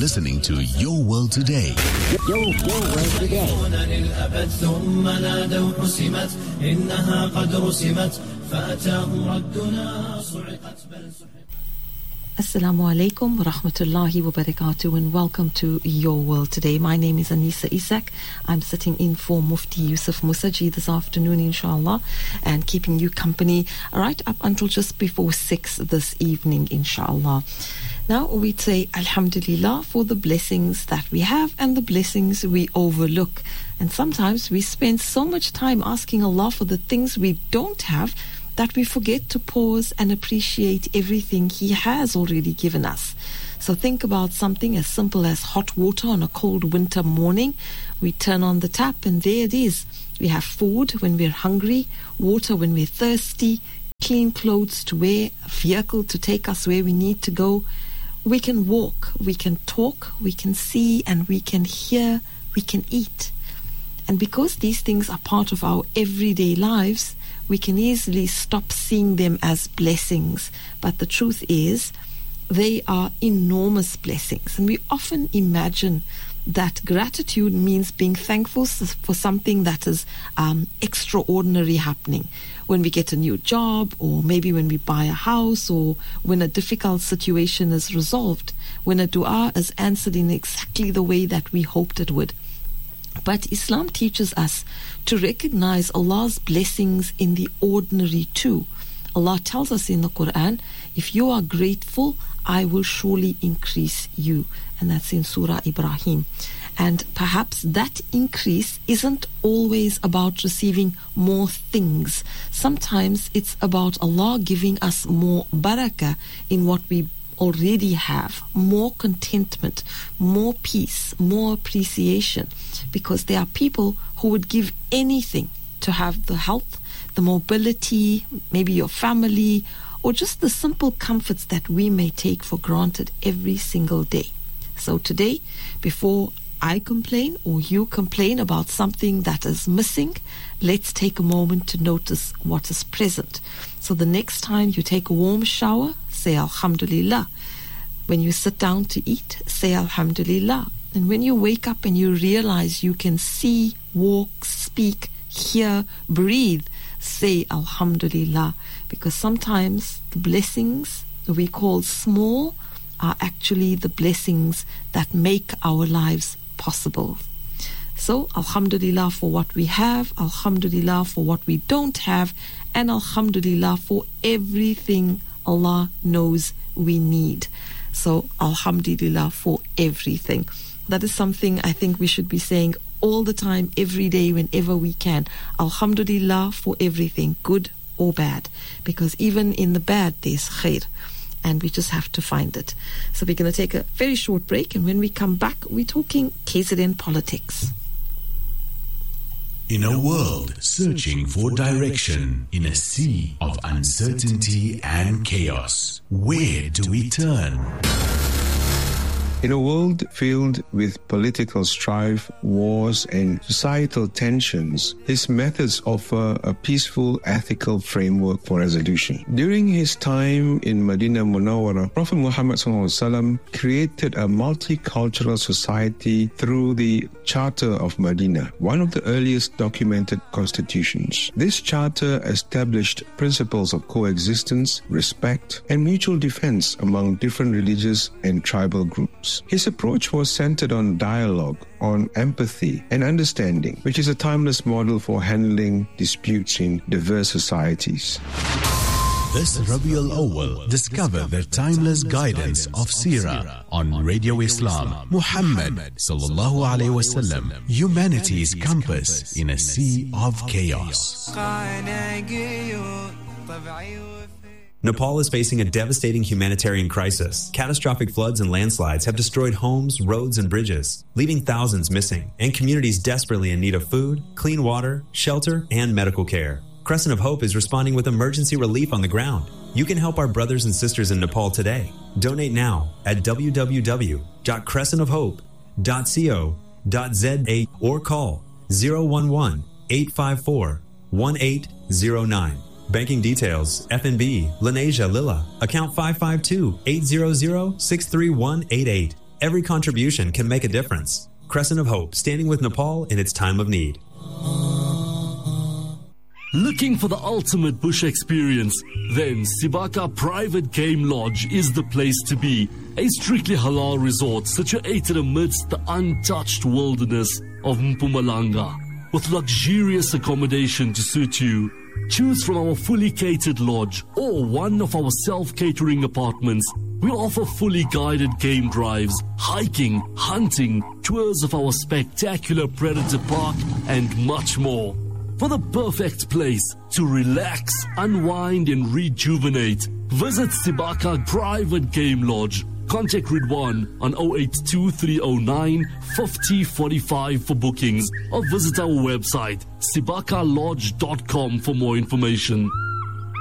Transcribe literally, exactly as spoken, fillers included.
listening to Your World Today. Your, your World Today. Assalamu alaikum wa rahmatullahi wa barakatuh, and welcome to Your World Today. My name is Anisa Isak. I'm sitting in for Mufti Yusuf Musaji this afternoon, inshallah, and keeping you company right up until just before six this evening, inshallah. Now we'd say Alhamdulillah for the blessings that we have and the blessings we overlook. And sometimes we spend so much time asking Allah for the things we don't have that we forget to pause and appreciate everything He has already given us. So think about something as simple as hot water on a cold winter morning. We turn on the tap and there it is. We have food when we're hungry, water when we're thirsty, clean clothes to wear, a vehicle to take us where we need to go. We can walk, we can talk, we can see, and we can hear, we can eat. And because these things are part of our everyday lives, we can easily stop seeing them as blessings. But the truth is, they are enormous blessings. And we often imagine that gratitude means being thankful for something that is um, extraordinary happening. When we get a new job, or maybe when we buy a house, or when a difficult situation is resolved, when a dua is answered in exactly the way that we hoped it would. But Islam teaches us to recognize Allah's blessings in the ordinary too. Allah tells us in the Quran, if you are grateful, I will surely increase you. And that's in Surah Ibrahim. And perhaps that increase isn't always about receiving more things. Sometimes it's about Allah giving us more barakah in what we already have, more contentment, more peace, more appreciation, because there are people who would give anything to have the health, the mobility, maybe your family, or just the simple comforts that we may take for granted every single day. So today, before I complain or you complain about something that is missing, let's take a moment to notice what is present. So the next time you take a warm shower, say Alhamdulillah. When you sit down to eat, say Alhamdulillah. And when you wake up and you realize you can see, walk, speak, hear, breathe, say Alhamdulillah. Because sometimes the blessings we call small are actually the blessings that make our lives possible. So Alhamdulillah for what we have, Alhamdulillah for what we don't have, and Alhamdulillah for everything Allah knows we need. So Alhamdulillah for everything. That is something I think we should be saying all the time, every day, whenever we can. Alhamdulillah for everything, good or bad. Because even in the bad, there's khair. And we just have to find it. So we're going to take a very short break. And when we come back, we're talking K Z N politics. In a world searching for direction, in a sea of uncertainty and chaos, where do we turn? In a world filled with political strife, wars, and societal tensions, his methods offer a peaceful, ethical framework for resolution. During his time in Medina Munawwara, Prophet Muhammad sallallahu alaihi wasallam created a multicultural society through the Charter of Medina, one of the earliest documented constitutions. This charter established principles of coexistence, respect, and mutual defense among different religious and tribal groups. His approach was centered on dialogue, on empathy and understanding, which is a timeless model for handling disputes in diverse societies. This Rabiul Awwal, discover the timeless guidance of Seerah on Radio Islam. Muhammad sallallahu alaihi wasallam, humanity's compass in a sea of chaos. Nepal is facing a devastating humanitarian crisis. Catastrophic floods and landslides have destroyed homes, roads, and bridges, leaving thousands missing, and communities desperately in need of food, clean water, shelter, and medical care. Crescent of Hope is responding with emergency relief on the ground. You can help our brothers and sisters in Nepal today. Donate now at w w w dot crescent of hope dot co dot z a or call zero one one, eight five four, one eight zero nine. Banking details, F N B, Lenasia Lilla, account five five two, eight zero zero, six three one eight eight. Every contribution can make a difference. Crescent of Hope, standing with Nepal in its time of need. Looking for the ultimate bush experience? Then Sibaka Private Game Lodge is the place to be. A strictly halal resort situated amidst the untouched wilderness of Mpumalanga, with luxurious accommodation to suit you. Choose from our fully catered lodge or one of our self-catering apartments. We offer fully guided game drives, hiking, hunting, tours of our spectacular Predator Park, and much more. For the perfect place to relax, unwind, and rejuvenate, visit Sibaka Private Game Lodge. Contact Ridwan on zero eight two three zero nine five zero four five for bookings or visit our website sibaka lodge dot com for more information.